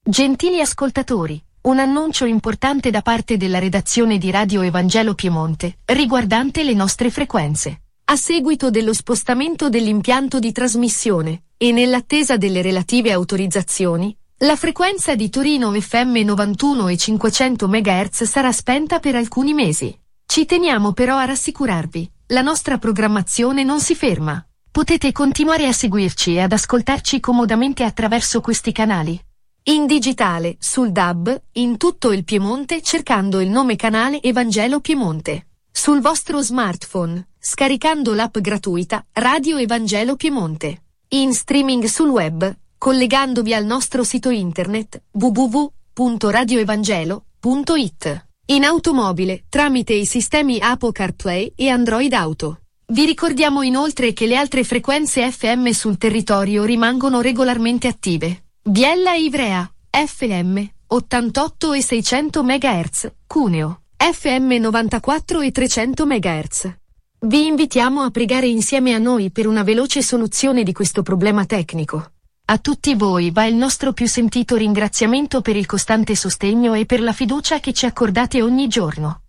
Gentili ascoltatori, un annuncio importante da parte della redazione di Radio Evangelo Piemonte, riguardante le nostre frequenze. A seguito dello spostamento dell'impianto di trasmissione, e nell'attesa delle relative autorizzazioni, la frequenza di Torino FM 91 e 500 MHz sarà spenta per alcuni mesi. Ci teniamo però a rassicurarvi, la nostra programmazione non si ferma. Potete continuare a seguirci e ad ascoltarci comodamente attraverso questi canali. In digitale, sul DAB, in tutto il Piemonte cercando il nome canale Evangelo Piemonte. Sul vostro smartphone, scaricando l'app gratuita Radio Evangelo Piemonte. In streaming sul web, collegandovi al nostro sito internet www.radioevangelo.it. In automobile, tramite i sistemi Apple CarPlay e Android Auto. Vi ricordiamo inoltre che le altre frequenze FM sul territorio rimangono regolarmente attive. Biella e Ivrea, FM, 88 e 600 MHz, Cuneo, FM 94 e 300 MHz. Vi invitiamo a pregare insieme a noi per una veloce soluzione di questo problema tecnico. A tutti voi va il nostro più sentito ringraziamento per il costante sostegno e per la fiducia che ci accordate ogni giorno.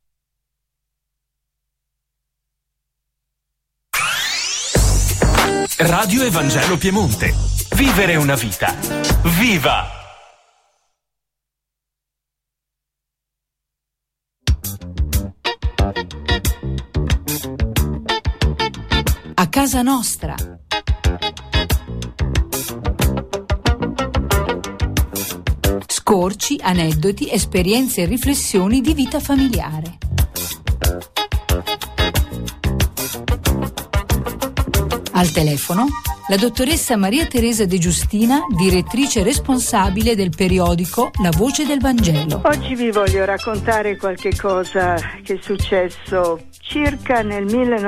Radio Evangelo Piemonte. Vivere una vita. Viva! A casa nostra. Scorci, aneddoti, esperienze e riflessioni di vita familiare. Al telefono la dottoressa Maria Teresa De Giustina, direttrice responsabile del periodico La Voce del Vangelo. Oggi vi voglio raccontare qualche cosa che è successo circa nel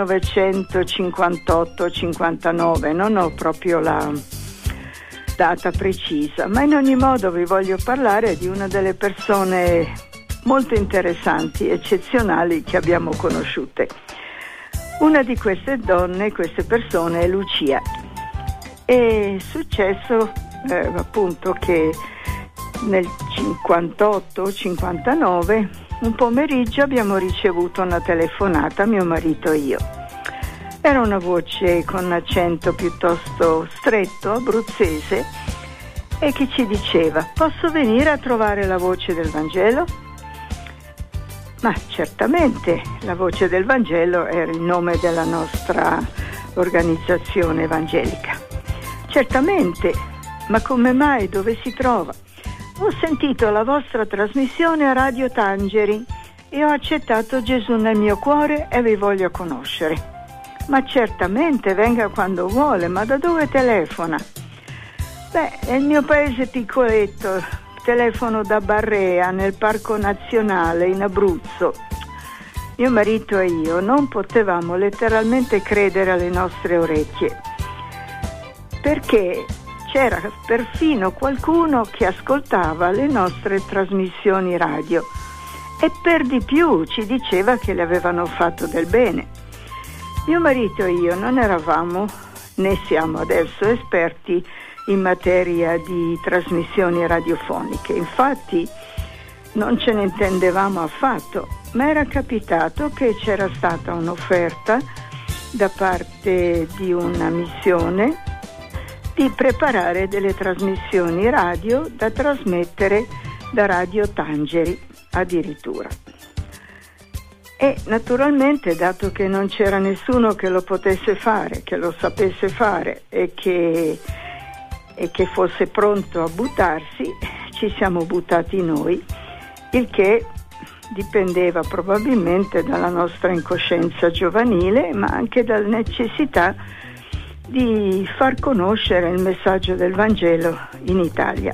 1958-59, non ho proprio la data precisa, ma in ogni modo vi voglio parlare di una delle persone molto interessanti, eccezionali che abbiamo conosciute. Una di queste donne, queste persone è Lucia. È successo appunto che nel 58-59 un pomeriggio abbiamo ricevuto una telefonata, mio marito e io. Era una voce con accento piuttosto stretto, abruzzese, e che ci diceva: posso venire a trovare la Voce del Vangelo? Ma certamente, la Voce del Vangelo era il nome della nostra organizzazione evangelica. Certamente, ma come mai? Dove si trova? Ho sentito la vostra trasmissione a Radio Tangeri e ho accettato Gesù nel mio cuore e vi voglio conoscere. Ma certamente, venga quando vuole, ma da dove telefona? Beh, è il mio paese piccoletto, telefono da Barrea, nel Parco Nazionale, in Abruzzo. Mio marito e io non potevamo letteralmente credere alle nostre orecchie, perché c'era perfino qualcuno che ascoltava le nostre trasmissioni radio e per di più ci diceva che le avevano fatto del bene. Mio marito e io non eravamo, né siamo adesso, esperti in materia di trasmissioni radiofoniche, infatti non ce ne intendevamo affatto, ma era capitato che c'era stata un'offerta da parte di una missione di preparare delle trasmissioni radio da trasmettere da Radio Tangeri addirittura. E naturalmente, dato che non c'era nessuno che lo potesse fare, che lo sapesse fare e che fosse pronto a buttarsi, ci siamo buttati noi, il che dipendeva probabilmente dalla nostra incoscienza giovanile, ma anche dalla necessità di far conoscere il messaggio del Vangelo in Italia.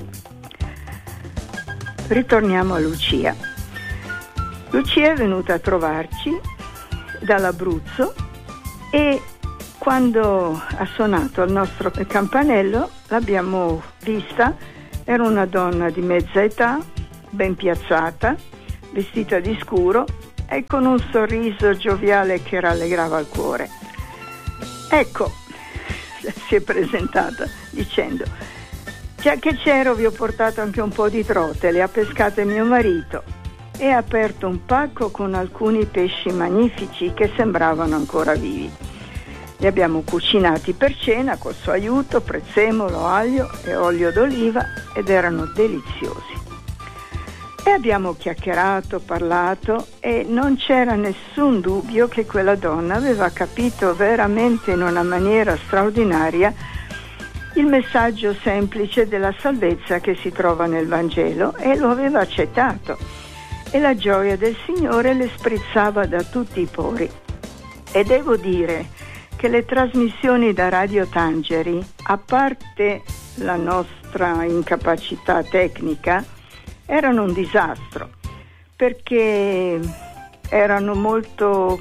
Ritorniamo a Lucia. Lucia è venuta a trovarci dall'Abruzzo e quando ha suonato al nostro campanello l'abbiamo vista. Era una donna di mezza età, ben piazzata, vestita di scuro e con un sorriso gioviale che rallegrava il cuore. Ecco, si è presentata dicendo: Già che c'ero vi ho portato anche un po' di trote, le ha pescate mio marito e ha aperto un pacco con alcuni pesci magnifici che sembravano ancora vivi. Li abbiamo cucinati per cena col suo aiuto, prezzemolo, aglio e olio d'oliva ed erano deliziosi. E abbiamo chiacchierato, parlato e non c'era nessun dubbio che quella donna aveva capito veramente in una maniera straordinaria il messaggio semplice della salvezza che si trova nel Vangelo e lo aveva accettato e la gioia del Signore le sprizzava da tutti i pori. E devo dire che le trasmissioni da Radio Tangeri, a parte la nostra incapacità tecnica, erano un disastro perché erano molto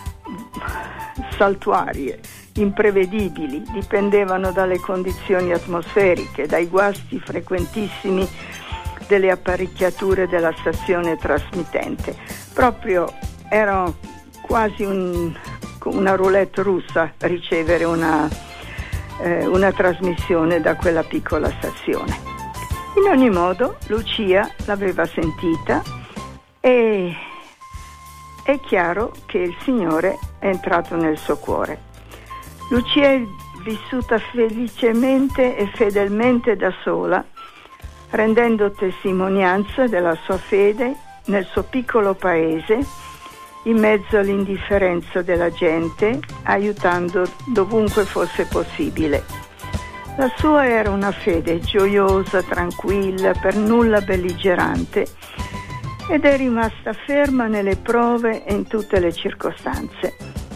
saltuarie, imprevedibili, dipendevano dalle condizioni atmosferiche, dai guasti frequentissimi delle apparecchiature della stazione trasmittente. Proprio era quasi una roulette russa ricevere una trasmissione da quella piccola stazione. In ogni modo Lucia l'aveva sentita e è chiaro che il Signore è entrato nel suo cuore. Lucia è vissuta felicemente e fedelmente da sola, rendendo testimonianza della sua fede nel suo piccolo paese, in mezzo all'indifferenza della gente, aiutando dovunque fosse possibile. La sua era una fede gioiosa, tranquilla, per nulla belligerante, ed è rimasta ferma nelle prove e in tutte le circostanze.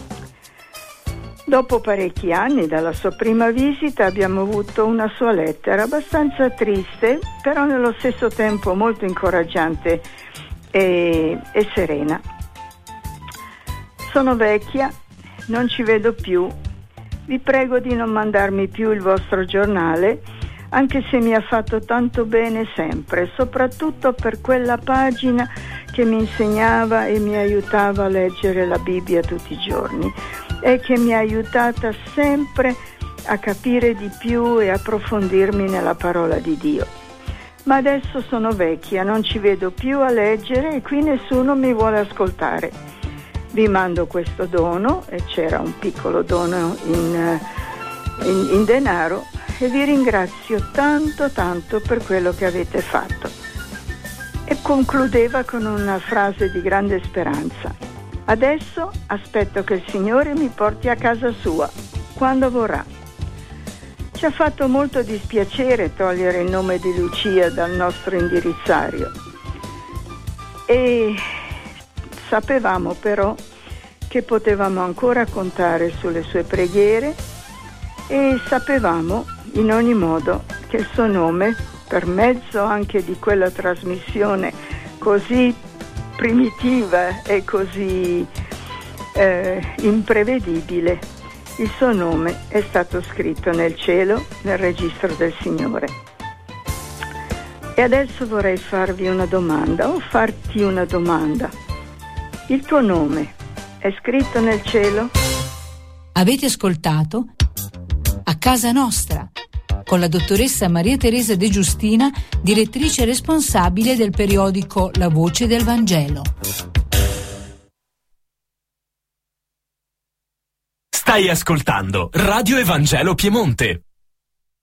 Dopo parecchi anni dalla sua prima visita abbiamo avuto una sua lettera abbastanza triste, però nello stesso tempo molto incoraggiante e serena. Sono vecchia, non ci vedo più. Vi prego di non mandarmi più il vostro giornale, anche se mi ha fatto tanto bene sempre, soprattutto per quella pagina che mi insegnava e mi aiutava a leggere la Bibbia tutti i giorni e che mi ha aiutata sempre a capire di più e approfondirmi nella parola di Dio. Ma adesso sono vecchia, non ci vedo più a leggere e qui nessuno mi vuole ascoltare. Vi mando questo dono, e c'era un piccolo dono in denaro, e vi ringrazio tanto tanto per quello che avete fatto. E concludeva con una frase di grande speranza. Adesso aspetto che il Signore mi porti a casa sua, quando vorrà. Ci ha fatto molto dispiacere togliere il nome di Lucia dal nostro indirizzario e sapevamo però che potevamo ancora contare sulle sue preghiere e sapevamo in ogni modo che il suo nome, per mezzo anche di quella trasmissione così primitiva e così imprevedibile, il suo nome è stato scritto nel cielo, nel registro del Signore. E adesso vorrei farti una domanda. Il tuo nome è scritto nel cielo? Avete ascoltato A Casa Nostra con la dottoressa Maria Teresa De Giustina, direttrice responsabile del periodico La Voce del Vangelo. Stai ascoltando Radio Evangelo Piemonte.